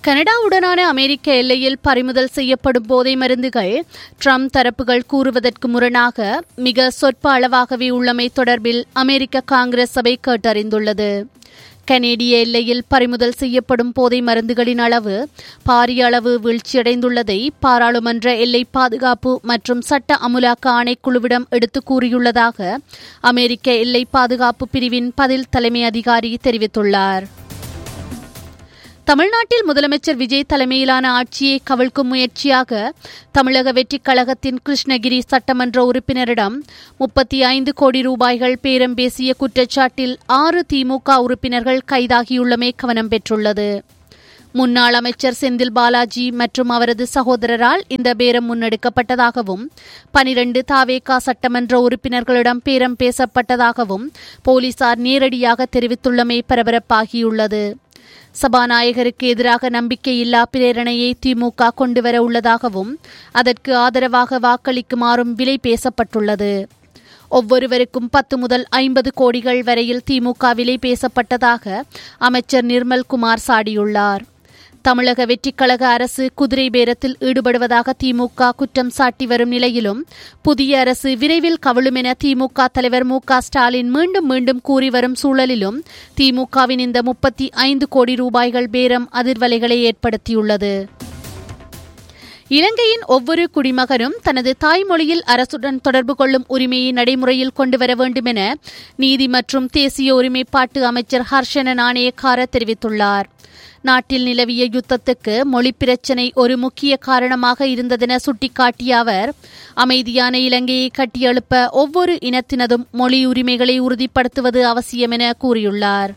கனடாவுடனான அமெரிக்க எல்லையில் பறிமுதல் செய்யப்படும் போதை மருந்துகள் ட்ரம்ப் தரப்புகள் கூறுவதற்கு முரணாக மிக சொற்ப அளவாகவே உள்ளமை தொடர்பில் அமெரிக்க காங்கிரஸ் சபை கேட்டறிந்துள்ளது. கனேடிய எல்லையில் பறிமுதல் செய்யப்படும் போதை மருந்துகளின் அளவு பாரிய அளவு வீழ்ச்சியடைந்துள்ளதை பாராளுமன்ற எல்லை பாதுகாப்பு மற்றும் சட்ட அமுலாக்க ஆணைக்குழுவிடம் எடுத்து கூறியுள்ளதாக அமெரிக்க எல்லை பாதுகாப்பு பிரிவின் பதில் தலைமை அதிகாரி தெரிவித்துள்ளார். தமிழ்நாட்டில் முதலமைச்சர் விஜய் தலைமையிலான ஆட்சியை கவிழ்க்கும் முயற்சியாக தமிழக வெற்றிக் கழகத்தின் கிருஷ்ணகிரி சட்டமன்ற உறுப்பினரிடம் 35 கோடி ரூபாய்கள் பேரம் பேசிய குற்றச்சாட்டில் 6 திமுக உறுப்பினர்கள் கைதாகியுள்ளமை கவனம் பெற்றுள்ளது. முன்னாள் அமைச்சர் செந்தில் பாலாஜி மற்றும் அவரது சகோதரரால் இந்த பேரம் முன்னெடுக்கப்பட்டதாகவும் 12 தாவேகா சட்டமன்ற உறுப்பினர்களிடம் பேரம் பேசப்பட்டதாகவும் போலீசார் நேரடியாக தெரிவித்துள்ளமை பரபரப்பாகியுள்ளது. சபாநாயகருக்கு எதிராக நம்பிக்கையில்லா பிரேரணையை திமுக கொண்டுவர உள்ளதாகவும் அதற்கு ஆதரவாக வாக்களிக்குமாறும் விலை பேசப்பட்டுள்ளது. ஒவ்வொருவருக்கும் 10 முதல் 50 கோடிகள் வரையில் திமுக விலை பேசப்பட்டதாக அமைச்சர் நிர்மல்குமார் சாடியுள்ளார். தமிழக வெற்றிக்கழக அரசு குதிரை பேரத்தில் ஈடுபடுவதாக திமுக குற்றம் சாட்டி வரும் நிலையிலும் புதிய அரசு விரைவில் கவிழும் என திமுக தலைவர் மு.க. ஸ்டாலின் மீண்டும் மீண்டும் கூறி வரும் சூழலிலும் திமுகவின் இந்த 35 கோடி ரூபாய்கள் பேரம் அதிர்வலைகளை ஏற்படுத்தியுள்ளது. இலங்கையின் ஒவ்வொரு குடிமகனும் தனது தாய்மொழியில் அரசுடன் தொடர்பு கொள்ளும் உரிமையை நடைமுறையில் கொண்டுவர வேண்டும் என நீதி மற்றும் தேசிய ஒருமைப்பாட்டு அமைச்சர் ஹர்ஷன நாணயக்கார தெரிவித்துள்ளார். நாட்டில் நிலவிய யுத்தத்துக்கு மொழி பிரச்சினை ஒரு முக்கிய காரணமாக இருந்ததென சுட்டிக்காட்டிய அவர் அமைதியான இலங்கையை கட்டியெழுப்ப ஒவ்வொரு இனத்தினதும் மொழி உரிமைகளை உறுதிப்படுத்துவது அவசியம் என கூறியுள்ளார்.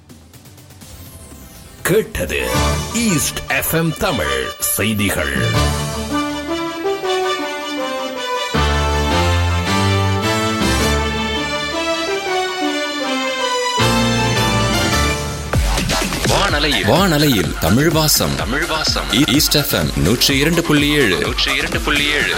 கேட்டது ஈஸ்ட் எஃப்எம் தமிழ் செய்திகள். வானலையில் தமிழ் வாசம் ஈஸ்ட் எஃப்எம் 102.7